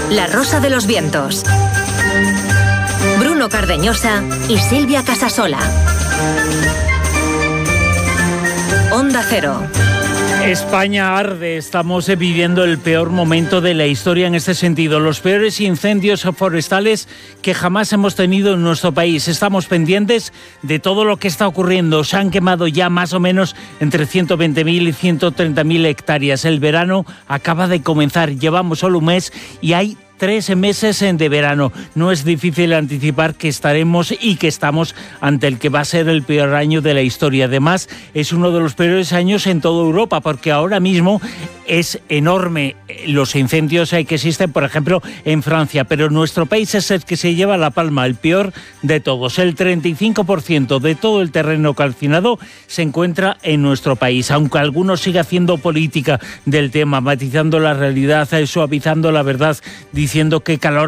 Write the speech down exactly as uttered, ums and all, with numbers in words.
La Rosa de los Vientos. Bruno Cardeñosa y Silvia Casasola. Onda Cero. España arde, estamos viviendo el peor momento de la historia en este sentido, los peores incendios forestales que jamás hemos tenido en nuestro país. Estamos pendientes de todo lo que está ocurriendo. Se han quemado ya más o menos entre ciento veinte mil y ciento treinta mil hectáreas. El verano acaba de comenzar, llevamos solo un mes y hay tres meses de verano. No es difícil anticipar que estaremos y que estamos ante el que va a ser el peor año de la historia. Además, es uno de los peores años en toda Europa, porque ahora mismo es enorme los incendios que existen, por ejemplo, en Francia, pero nuestro país es el que se lleva la palma, el peor de todos. El treinta y cinco por ciento de todo el terreno calcinado se encuentra en nuestro país, aunque algunos sigan haciendo política del tema, matizando la realidad, suavizando la verdad, diciendo que calor